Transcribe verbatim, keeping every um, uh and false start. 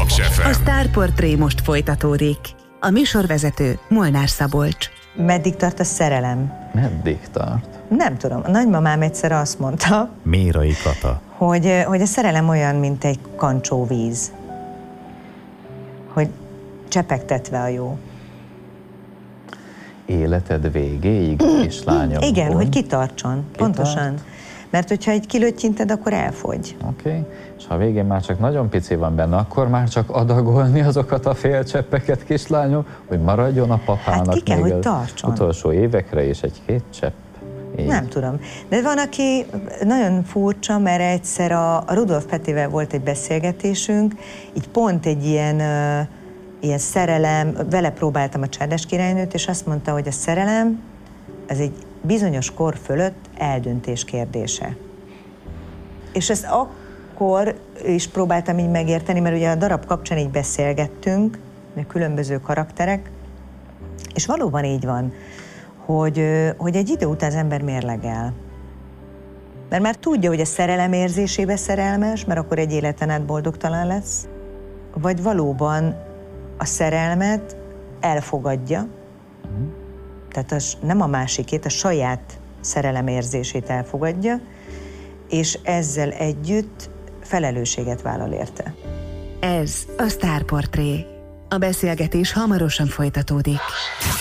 Paks ef em. A Sztárportré most folytatódik. A műsorvezető Molnár Szabolcs. Meddig tart a szerelem? Meddig tart? Nem tudom. A nagymamám egyszer azt mondta, Mérai Kata. hogy, hogy a szerelem olyan, mint egy kancsó víz. Hogy csepegtetve a jó. Életed végéig, kislányom? Igen, hogy kitartson. Pontosan. Mert hogyha egy kilöttyinted, akkor elfogy. Oké, okay. És ha a végén már csak nagyon pici van benne, akkor már csak adagolni azokat a félcseppeket, kislányom, hogy maradjon a papának Hát ki kell, még hogy az tartson. utolsó évekre is egy-két csepp. Így. Nem tudom. De van, aki nagyon furcsa, mert egyszer a, a Rudolf Petivel volt egy beszélgetésünk, így pont egy ilyen, uh, ilyen szerelem, vele próbáltam a Csárdás királynőt, és azt mondta, hogy a szerelem az egy bizonyos kor fölött eldöntés kérdése. És ezt akkor is próbáltam így megérteni, mert ugye a darab kapcsán így beszélgettünk, mert különböző karakterek, és valóban így van, hogy, hogy egy idő után az ember mérlegel. Mert már tudja, hogy a szerelem érzésébe szerelmes, mert akkor egy életen át boldogtalan lesz, vagy valóban a szerelmet elfogadja, tehát az nem a másikét, a saját szerelemérzését elfogadja, és ezzel együtt felelősséget vállal érte. Ez a Sztárportré. A beszélgetés hamarosan folytatódik.